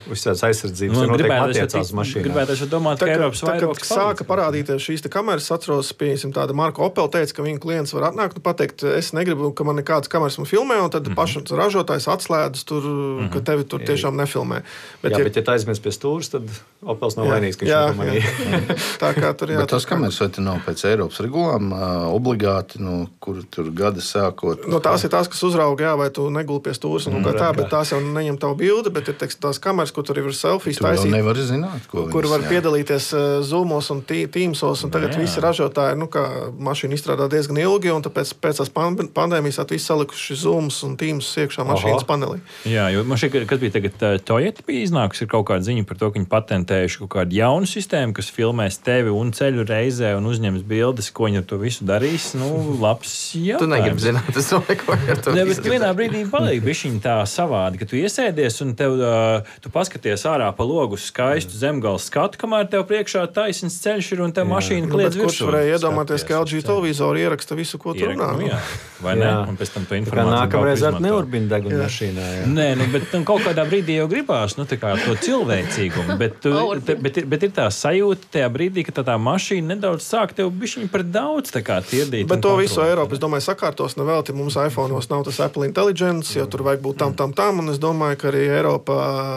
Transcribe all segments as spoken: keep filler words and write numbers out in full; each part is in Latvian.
Uzsvērts aizsardzības, nu, noteikti attiecās uz mašīnām. Gribētu domāt, ka Eiropas vairogs sāka parādīties šīs kameras, atceros, pieņemsim tāda Marko Opel teica, ka viņa klients var atnākt un pateikt, es negribu, ka man nekādas kameras man filmē, un tad mm-hmm. pašs ražotājs atslēdz tur, mm-hmm. ka tevi tur tiešām nefilmē. Bet, jā, ja, bet ja tā aizmies pie stūras, tad Opels nav vainīgs, ka viņš nepamanīja. Tā kā tur, jā. Bet tas kameras vai te nav pēc Eiropas regulām obligāti, nu, kur tur gada sākot? No tās ir tās, kas uzrauga, jā, vai tu neguli pie stūras, un mm, kā tā, bet tās jau neņem tavu bildi, bet ir, teiks, tās kameras, kur tur ir selfijas taisīt, nevar zināt, ko kur var jā. piedalīties Zoomos un Teamsos, un tagad jā. Visi ražotāji, nu kā mašīna izstrādā diezgan ilgi, un tāpēc pēc tās pandēmijas at visi salikuši Zoomus un Teams iekšā mašīnas panelī. Jā, jo man šeit, kas bija tagad, Toyota bija iznākusi, ir kaut kāda ziņa par to, ka viņi patentējuši kaut kādu jaunu sistēmu, kas filmēs tevi un ceļu reizē un uzņems bildes, ko viņi ar to visu darīs. Nu, labs jautājums. Tu negribi zināt, es domāju, ko ar to ne, bet vienā brīdī paliek bišķiņ tā savādi, ka tu iesēdies un tev, uh, tu paskaties ārā pa logu skaistu zemgales skatu, kamēr tev priekšā taisns ceļš ir un tev jā. Mašīna kliedz nu, virsū. Kurš varēja iedomāties, ka L G televizoru ieraksta visu, ko tu runā? Nu, jā. Vai ne? Un pēc tam to informāciju nākamreiz ar neurbinu degunu mašīnā. Jā. Nē, nu, bet nu, kaut kādā brīdī jau gribās nu, tā kā to cilvēcīgumu, bet, tu, te, bet, ir, bet ir tā sajūta tajā brīdī, ka tā, tā mašīna nedaudz sāk tev bišķiņ par daudz tā kā tirdīt. Bet to visu Eiropu, es domāju, sakārtos nevelti. Mums iPhone'os nav tas Apple Intelligence, jo tur vajag būt tam, tam, tam, un es domāju, ka arī Eiropā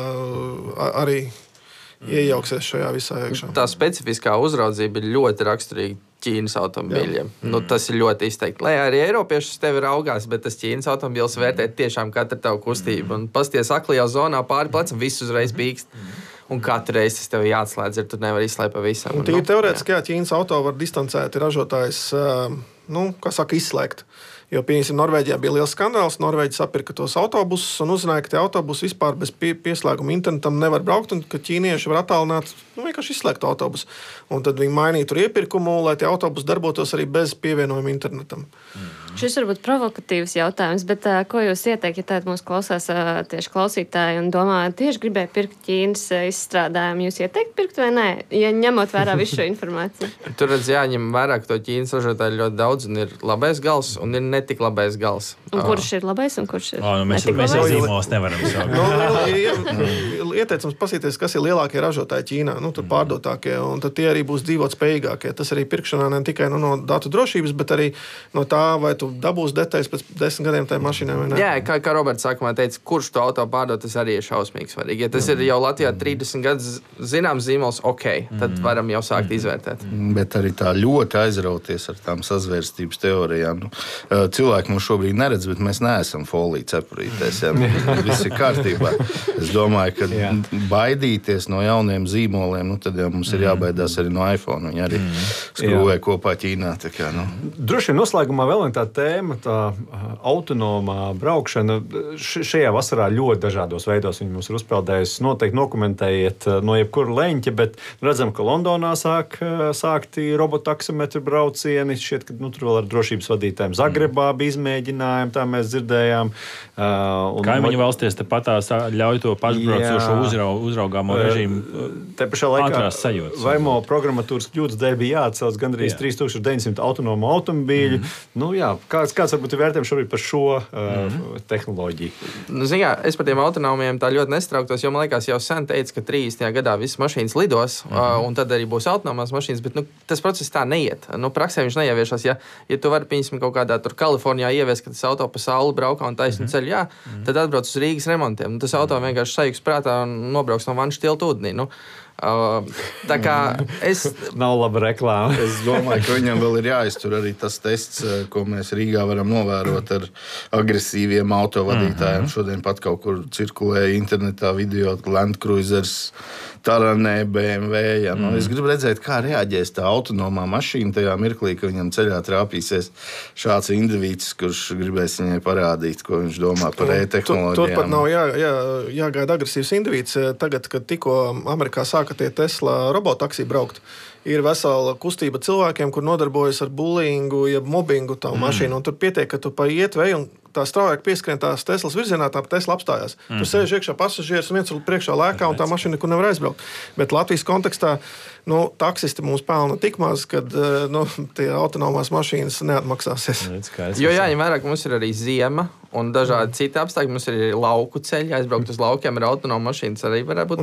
arī iejauksies šajā visā iekšā. Tā specifiskā uzraudzība ir ļoti raksturīga Ķīnas automobīļiem. Nu, tas ir ļoti izteikti. Lai arī Eiropieši uz tevi raugās, bet tas Ķīnas automobīls vērtē tiešām katru tavu kustību. Un pasties aklajā zonā pāri plecam, viss uzreiz bīkst. Un katru reizi tas tev jāatslēdz, ir tur nevar izslēgt pavisam. Un tīri teorētiski, jā, Ķīnas auto var distancēti ražotājs, nu, kā saka, izslēgt. Jo, piemēram, Norvēģijā bija liels skandāls. Norvēģi sapirka tos autobusus un uzzināja, ka tie autobusi vispār bez pie, pieslēguma internetam nevar braukt un ka ķīnieši var attālināt, nu, vienkārši izslēgt autobusu. Un tad viņi mainīja tur iepirkumu, lai tie autobusi darbotos arī bez pievienojuma internetam. Mm. Šis varbūt provokatīvs jautājums, bet uh, ko jūs ieteikt, ja tāda mūs klausās uh, tieši klausītāji un domā, tieši gribēja pirkt Ķīnas uh, izstrādājumu, jūs ieteikt pirkt vai nē, ja ņemot vērā visu šo informāciju? Tur redz jāņem vērā, ka to Ķīnas ražotāji ļoti daudz un ir labais gals un ir netik labais gals. Un kurš ir labais un kurš ir oh, nu, mēs, mēs jau zīmos nevaram saukt. No, ieteicams pasīties, kas ir lielākie ražotāji Ķīnā, nu, tur pārdotākie, un tad tie arī būs dzīvot spējīgākie. Tas arī pirkšanā ne tikai nu, no datu drošības, bet arī no tā, vai tu dabūs detaļas pēc desmit gadiem tajā mašīnā vai ne. Jā, kā, kā Roberts sākumā teica, kurš to auto pārdot, tas arī ir šausmīgi svarīgi. Ja tas ir jau Latvijā trīsdesmit gadus zināms zīmols, ok, tad varam jau sākt izvērtēt. Bet arī tā ļoti aizrauties ar tām sazvērstības teorijām. Nu, cilvēki mums šobrīd neredz, bet mēs neesam folija cepurītēs. Ja? Viss ir kārtībā. Es domāju, ka jā. Baidīties no jauniem zīmoliem, nu, tad jau mums ir jābaidās arī no iPhone. Viņi arī skrūvē kopā Ķīnā. Tā kā, nu. Droši vien noslēgumā vēl viena tā tēma, tā autonomā braukšana. Šajā vasarā ļoti dažādos veidos viņi mums ir uzpeldējusi. Noteikti dokumentējiet no jebkura leņķa, bet redzam, ka Londonā sāk, sākti robotaksometru braucieni. Šķiet, ka nu, tur vēl ar drošības vadītājiem Zagrebā bija izmēģinājumi, tā mēs dzirdējām. Uh, Kaimiņu valstīs tepatās ļauj to pašbraucošo uzraug, uzraugāmo režīmu te pašā laikā ātrās sajūtas. Vaimo programmatūras kļūdas dēļ bija jāatcelts gandrīz trīs tūkstoši deviņi simti autonomu automobīļu. Mm-hmm. Nu, jā, kāds, kāds varbūt ir vērtējums šobrīd par šo uh, mm-hmm. tehnoloģiju? Nu, zin, jā, es par tiem autonomiem tā ļoti nestrauktos, jo man liekas jau sen teica, ka trīsdesmitajā gadā visas mašīnas lidos, mm-hmm. uh, un tad arī būs autonomās mašīnas, bet nu, tas process tā neiet. Nu, praksē viņš neieviešās. Ja, ja tu vari, piemēram, kaut kādā tur Kalifornijā ieviest, ka tas auto pa sauli braukā un taisnu mm-hmm. ceļu, jā, mm-hmm. tad atbrauc uz Rīgas remontiem. Nu, tas auto vienkārši sajūgs prātā un nobrauks no vanšu tiltu ūdenī. Nu, uh, tā kā es... Nav laba reklāma. Es domāju, ka viņam vēl ir jāiztur arī tas tests, ko mēs Rīgā varam novērot ar agresīviem autovadītājiem. Mm-hmm. Šodien pat kaut kur cirkulēja internetā video Land Cruisers, Taranē, B M W. Ja. Nu, mm. Es gribu redzēt, kā reaģēs tā autonomā mašīna tajā mirklī, ka viņam ceļā trāpīsies šāds indivīds, kurš gribēs viņai parādīt, ko viņš domā par e-tehnoloģijām. Tur pat nav jā, jā, jāgaida agresīvs indivīds. Tagad, kad tikko Amerikā sāk sāka tie Tesla robotaksī braukt. Ir vesela kustība cilvēkiem, kur nodarbojas ar bullyingu, jeb mobbingu tavu mm. mašīnu. Un tur pietiek, ka tu paiet veju un tā straujāk pieskrien tās Teslas virzienā, tā Tesla apstājās. Mm. Tur sēž iekšā pasažieris un viens priekšā lēkā un tā mašīna nekur nevar aizbraukt. Bet Latvijas kontekstā nu, taksisti mums pelna tik maz, ka nu, tie autonomās mašīnas neatmaksāsies. Jo jāņem vērā, ka mums ir arī ziema un dažādi mm. citi apstākļi. Mums ir lauku ceļi, aizbraukt uz laukiem ar autonomu mašīnas arī varētu būt.